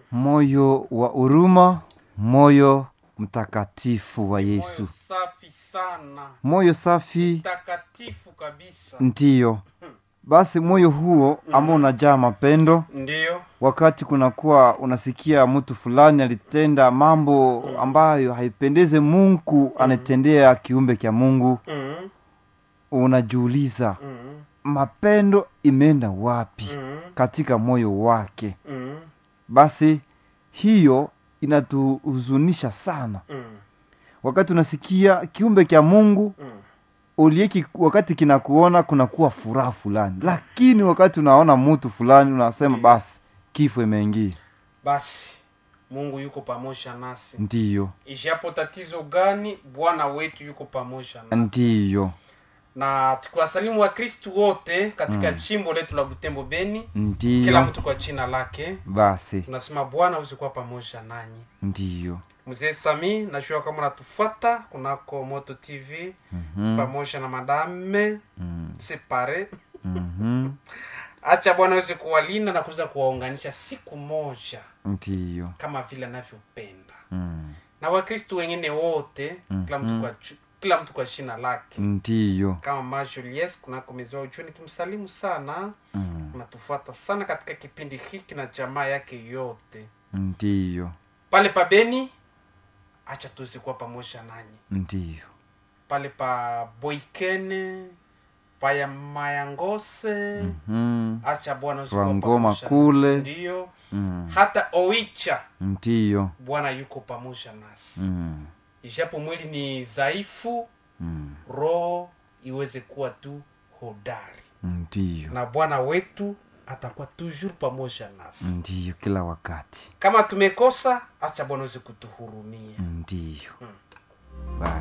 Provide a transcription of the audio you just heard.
moyo wa huruma, moyo mtakatifu wa Yesu. Moyo safi sana. Moyo safi Mtakatifu kabisa. Ndiyo. Basi moyo huo ambao unajaa mapendo. Ndiyo. Wakati kunakuwa unasikia mtu fulani alitenda mambo ambayo haipendeze Mungu, anatendea kiumbe kia Mungu. Unajiuliza mapendo imeenda wapi katika moyo wake? Basi hiyo inatuhuzunisha sana. Wakati unasikia kiumbe kia Mungu ulieki, wakati kinakuona kunakuwa furaha fulani, lakini wakati unaona mtu fulani unasema basi kifo imeingia. Basi Mungu yuko pamoja nasi. Ndiyo. Ijapo tatizo gani, Bwana wetu yuko pamoja nasi. Ndiyo. Na tukiwasalimu wa Kristo wote katika chimbo letu la Butembo Beni. Ndiyo. Kila mtu kwa jina lake. Basi Tunasema Bwana usikuwa pamoja nanyi. ndiyo. Mzee Sami, najua kama unatufuata kunako Moto TV pamoja na madame separe. Acha Bwana aweze kuwalinda na kuweza kuwaunganisha siku moja. Ndiyo. Kama vile anavyopenda. Na Wakristo wengine wote, kila mtu kwa jina lake. Ndiyo. Kama Majolies kunako mezoa ujuni, tumsalimu sana. Unatufuata sana katika kipindi hiki na jamaa yake yote. Ndiyo. Pale pa Beni, acha tuweze kuwa pamoja nanyi. Ndiyo. Pale pa Boikene, pa ya Mayangose, acha Bwana usiku Ngoma kule. Ndiyo. Hata Oicha. Ndiyo. Bwana yuko pamoja nasi. Ijapo mwili ni dhaifu, roho iweze kuwa tu hodari. Ndiyo. Na Bwana wetu atakuwa toujours pamoja nasi. Ndiyo, kila wakati. Kama tumekosa, acha Bwana uweze kutuhurumia. Ndiyo.